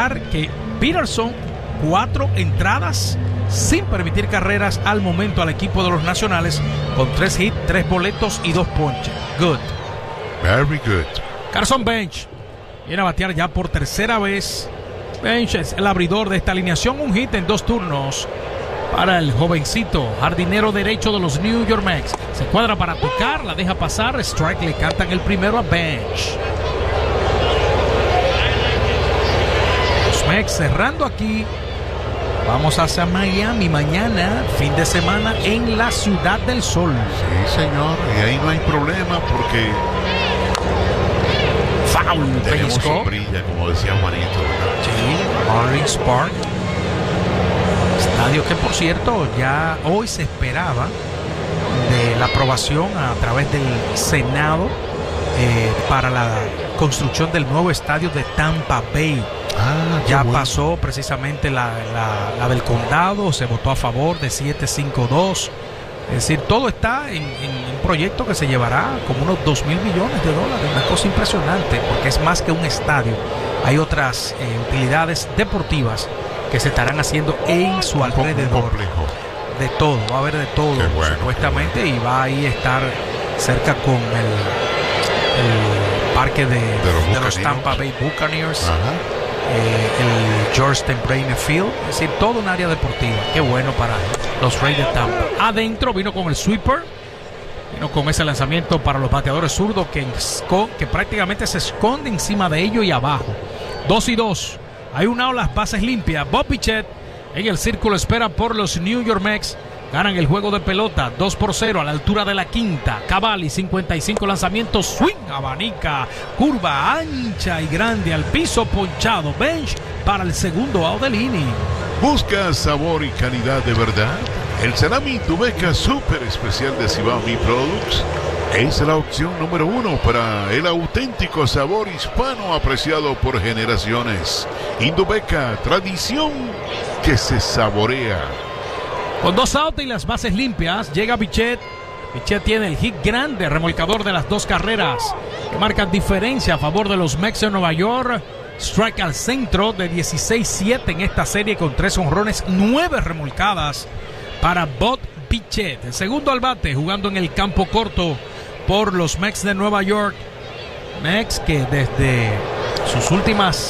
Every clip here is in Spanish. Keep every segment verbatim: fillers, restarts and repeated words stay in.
recordar que Peterson, cuatro entradas sin permitir carreras al momento al equipo de los Nacionales, con tres hits, tres boletos y dos ponches. Good. Very good. Carson Bench viene a batear ya por tercera vez. Bench es el abridor de esta alineación, un hit en dos turnos para el jovencito jardinero derecho de los New York Mets. Se cuadra para tocar, la deja pasar, strike, le cantan el primero a Bench. Los Mets cerrando aquí. Vamos hacia Miami mañana, fin de semana en la Ciudad del Sol. Sí, señor, y ahí no hay problema porque foul, tenemos pellizco. sombrilla, como decía Juanito. Sí, Marlins Park. Estadio que, por cierto, ya hoy se esperaba de la aprobación a través del Senado eh, para la construcción del nuevo estadio de Tampa Bay. Ah, ya bueno. pasó precisamente la, la, la del condado, se votó a favor de siete cinco dos. Es decir, todo está en, en un proyecto que se llevará como unos dos mil millones de dólares. Una cosa impresionante, porque es más que un estadio. Hay otras eh, utilidades deportivas que se estarán haciendo en su alrededor. Complejo. De todo, va a haber de todo, bueno, supuestamente, y va ahí a estar cerca con el, el parque de, de, los, de los Tampa Bay Buccaneers. Ajá. Eh, el George Steinbrenner Field, es decir, todo un área deportiva. Qué bueno para los Rays de Tampa. Adentro vino con el sweeper, vino con ese lanzamiento para los bateadores zurdos que, que prácticamente se esconde encima de ellos y abajo. Dos y dos. Hay una o las bases limpias. Bob Bichette en el círculo espera por los New York Mets. Ganan el juego de pelota dos por cero a la altura de la quinta. Cavalli, cincuenta y cinco lanzamientos. Swing, abanica, curva ancha y grande al piso, ponchado. Bench para el segundo out del inning. ¿Busca sabor y calidad de verdad? El salami Indubeca Super Especial de Cibao Meat Products es la opción número uno para el auténtico sabor hispano apreciado por generaciones. Indubeca, tradición que se saborea. Con dos outs y las bases limpias, llega Bichette. Bichette tiene el hit grande, remolcador de las dos carreras, que marcan diferencia a favor de los Mets de Nueva York. Strike al centro de dieciséis siete en esta serie con tres honrones, nueve remolcadas para Bob Bichette. El segundo al bate, jugando en el campo corto por los Mets de Nueva York. Mets que desde sus últimas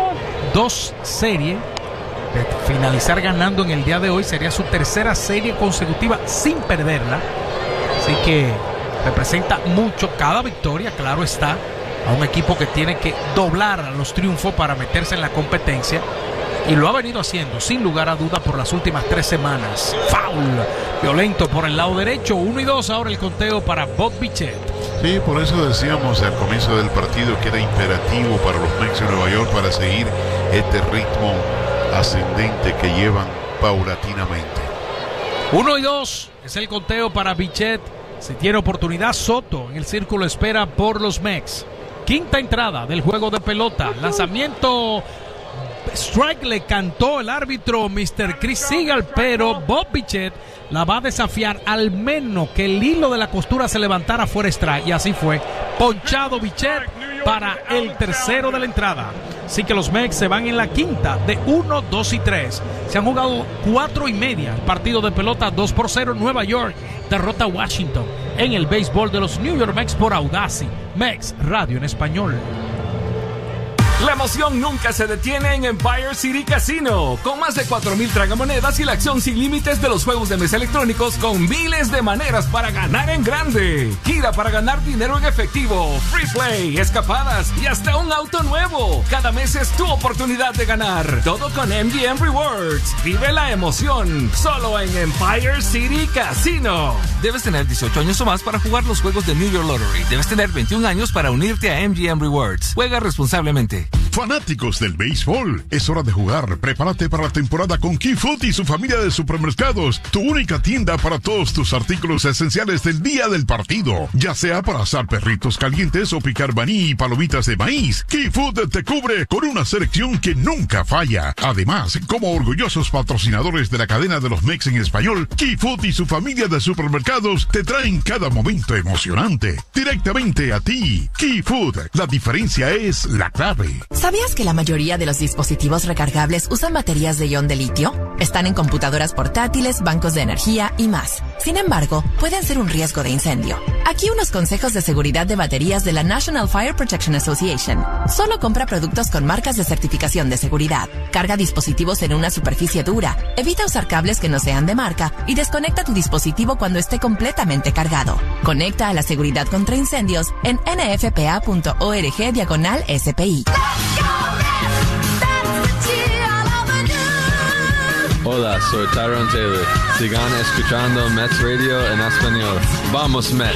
dos series, de finalizar ganando en el día de hoy, sería su tercera serie consecutiva sin perderla. Así que representa mucho cada victoria, claro está, a un equipo que tiene que doblar a los triunfos para meterse en la competencia, y lo ha venido haciendo sin lugar a duda por las últimas tres semanas. Foul violento por el lado derecho. Uno y dos ahora el conteo para Bob Bichette. Sí, por eso decíamos al comienzo del partido que era imperativo para los Mets de Nueva York para seguir este ritmo ascendente que llevan paulatinamente. Uno y dos es el conteo para Bichette. Si tiene oportunidad, Soto en el círculo espera por los Mets. Quinta entrada del juego de pelota. Lanzamiento. Strike, le cantó el árbitro mister Chris Seagal, pero Bob Bichette la va a desafiar al menos que el hilo de la costura se levantara fuera strike, y así fue. Ponchado Bichette para el tercero de la entrada. Así que los Mets se van en la quinta de uno, dos y tres. Se han jugado cuatro y media. El partido de pelota dos por cero. Nueva York derrota a Washington en el béisbol de los New York Mets por Audacy. Mets Radio en español. La emoción nunca se detiene en Empire City Casino. Con más de cuatro mil tragamonedas y la acción sin límites de los juegos de mesa electrónicos con miles de maneras para ganar en grande. Gira para ganar dinero en efectivo, free play, escapadas y hasta un auto nuevo. Cada mes es tu oportunidad de ganar. Todo con M G M Rewards. Vive la emoción solo en Empire City Casino. Debes tener dieciocho años o más para jugar los juegos de New York Lottery. Debes tener veintiún años para unirte a M G M Rewards. Juega responsablemente. Fanáticos del béisbol, es hora de jugar. Prepárate para la temporada con Key Food y su familia de supermercados, tu única tienda para todos tus artículos esenciales del día del partido, ya sea para asar perritos calientes o picar maní y palomitas de maíz. Key Food te cubre con una selección que nunca falla. Además, como orgullosos patrocinadores de la cadena de los Mets en español, Key Food y su familia de supermercados te traen cada momento emocionante directamente a ti. Key Food, la diferencia es la clave. ¿Sabías que la mayoría de los dispositivos recargables usan baterías de ion de litio? Están en computadoras portátiles, bancos de energía y más. Sin embargo, pueden ser un riesgo de incendio. Aquí unos consejos de seguridad de baterías de la National Fire Protection Association. Solo compra productos con marcas de certificación de seguridad. Carga dispositivos en una superficie dura. Evita usar cables que no sean de marca y desconecta tu dispositivo cuando esté completamente cargado. Conecta a la seguridad contra incendios en n f p a punto org diagonal S P I. Hola, soy Tyrone Taylor. Sigan escuchando Mets Radio en español. ¡Vamos, Mets!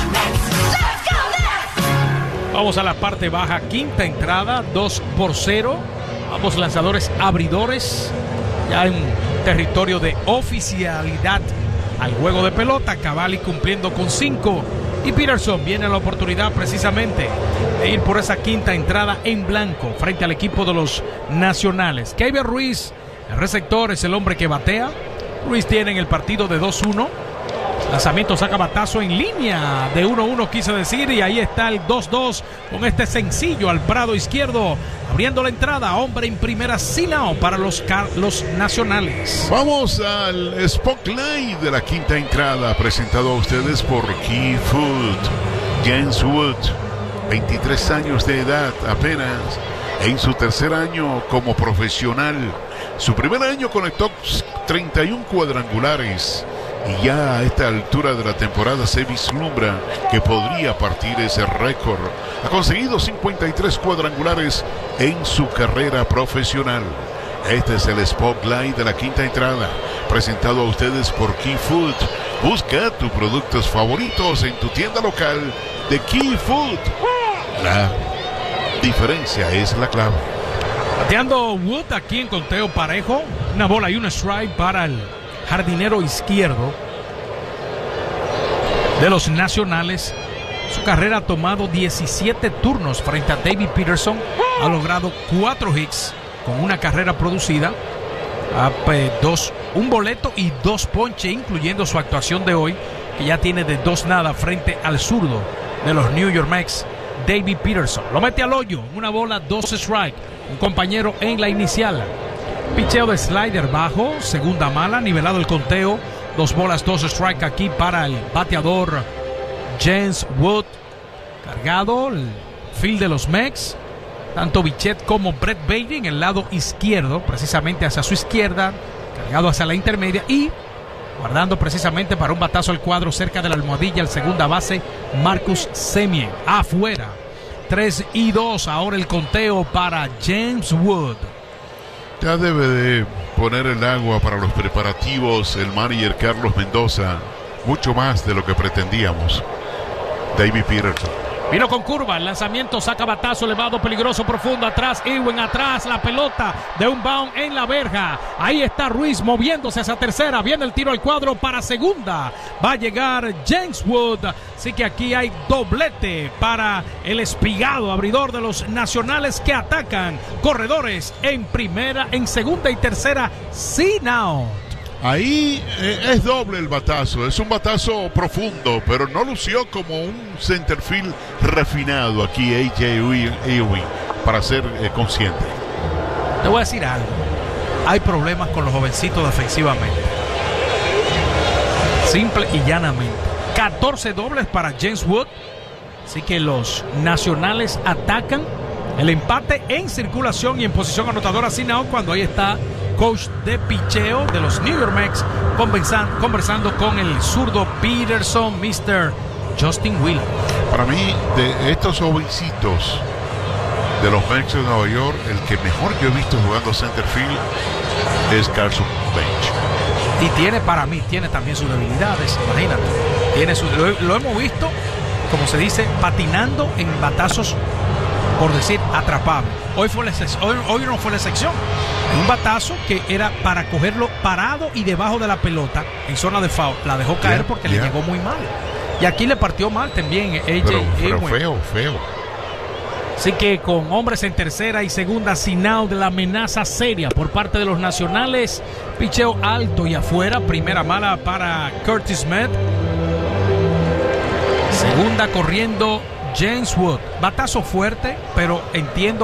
Vamos a la parte baja, quinta entrada, dos por cero. Ambos lanzadores abridores, ya en territorio de oficialidad al juego de pelota. Cavalli cumpliendo con cinco. Y Peterson viene a la oportunidad precisamente de ir por esa quinta entrada en blanco frente al equipo de los Nacionales. Keibert Ruiz, el receptor, es el hombre que batea. Ruiz tiene en el partido de dos uno. Lanzamiento, saca batazo en línea de uno uno, quise decir, y ahí está el dos dos con este sencillo al prado izquierdo, abriendo la entrada. Hombre en primera, Sinao para los, los Nacionales. Vamos al Spotlight de la quinta entrada, presentado a ustedes por Key Food. James Wood, veintitrés años de edad apenas, en su tercer año como profesional. Su primer año conectó treinta y uno cuadrangulares. Y ya a esta altura de la temporada se vislumbra que podría partir ese récord. Ha conseguido cincuenta y tres cuadrangulares en su carrera profesional. Este es el Spotlight de la quinta entrada, presentado a ustedes por Key Food. Busca tus productos favoritos en tu tienda local de Key Food. La diferencia es la clave. Bateando Wood aquí en conteo parejo. Una bola y un strike para el jardinero izquierdo de los Nacionales. Su carrera ha tomado diecisiete turnos frente a David Peterson. Ha logrado cuatro hits con una carrera producida, a, pues, dos, un boleto y dos ponches, incluyendo su actuación de hoy, que ya tiene de dos nada frente al zurdo de los New York Mets, David Peterson. Lo mete al hoyo, una bola, dos strike, un compañero en la inicial. Picheo de slider bajo, segunda mala, nivelado el conteo. Dos bolas, dos strike aquí para el bateador James Wood. Cargado el field de los Mets. Tanto Bichette como Brett Baty en el lado izquierdo, precisamente hacia su izquierda. Cargado hacia la intermedia y guardando precisamente para un batazo al cuadro cerca de la almohadilla el segunda base Marcus Semien. Afuera. tres y dos. Ahora el conteo para James Wood. Ya debe de poner el agua para los preparativos el manager Carlos Mendoza, mucho más de lo que pretendíamos. David Peterson vino con curva, el lanzamiento, saca batazo elevado, peligroso, profundo, atrás, Irwin, atrás, la pelota de un bound en la verja. Ahí está Ruiz moviéndose hacia tercera, viene el tiro al cuadro para segunda. Va a llegar James Wood, así que aquí hay doblete para el espigado abridor de los Nacionales que atacan. Corredores en primera, en segunda y tercera, sin out. Ahí eh, es doble el batazo, es un batazo profundo, pero no lució como un centerfield refinado aquí A J Ewing, para ser eh, consciente. Te voy a decir algo, hay problemas con los jovencitos defensivamente, simple y llanamente. catorce dobles para James Wood, así que los Nacionales atacan. El empate en circulación y en posición anotadora sin out, cuando ahí está coach de picheo de los New York Mets conversando, conversando con el zurdo Peterson, mister Justin Wheeler. Para mí, de estos jovencitos de los Mets de Nueva York, el que mejor yo he visto jugando center field es Carson Bench. Y tiene, para mí, tiene también sus debilidades, imagínate. Tiene su, lo, lo hemos visto, como se dice, patinando en batazos, por decir, atrapable. Hoy, fue la hoy, hoy no fue la excepción. Un batazo que era para cogerlo parado y debajo de la pelota en zona de foul. La dejó caer yeah, porque yeah. le llegó muy mal. Y aquí le partió mal también A J Pero, pero feo, feo. Así que con hombres en tercera y segunda, sin out, de la amenaza seria por parte de los Nacionales. Picheo alto y afuera. Primera mala para Curtis Met. Segunda corriendo James Wood. Batazo fuerte, pero entiendo